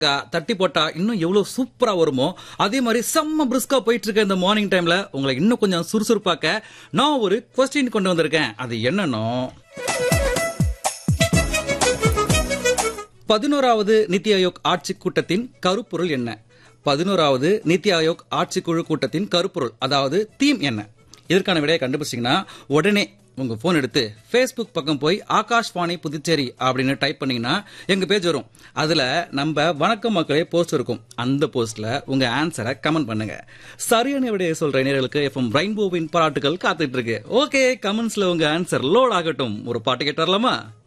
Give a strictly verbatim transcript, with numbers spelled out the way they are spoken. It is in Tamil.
தட்டி போட்டா இன்னும் எவ்வளவு சூப்பரா வருமோ அதே மாதிரி செம்ம பிரிஸ்கா போயிட்டு இருக்க இந்த மார்னிங் டைம்ல உங்களை இன்னும் கொஞ்சம் சுறுசுறுப்பாக்க நான் ஒரு கொஸ்டின் கொண்டு வந்திருக்கேன். அது என்னன்னா, பதினோராவது நித்தி ஆயோக் ஆட்சி கூட்டத்தின் கருப்பொருள் என்ன? பதினோராவது நித்தி ஆயோக் ஆட்சிக்குழு கூட்டத்தின் கருப்பொருள், அதாவது தீம் என்ன? இதற்கான விடையை கண்டுபிடிச்சிங்கன்னா உடனே உங்க போன் எடுத்து Facebook பக்கம் போய் ஆகாஷ்வாணி புதுச்சேரி அப்படின்னு டைப் பண்ணீங்கன்னா எங்க பேஜ் வரும். அதுல நம்ம வணக்கம் மக்களே போஸ்ட் இருக்கும். அந்த போஸ்ட்ல உங்க ஆன்சரை கமெண்ட் பண்ணுங்க. சரியான விடையை சொல்ற நேயர்களுக்கு எஃப்எம் ரெயின்போவின் பாராட்டுகள் காத்துட்டு இருக்கு. ஓகே, கமெண்ட்ஸ்ல உங்க ஆன்சர் லோட் ஆகட்டும். ஒரு பாட்டு கேட்டு வரலாமா?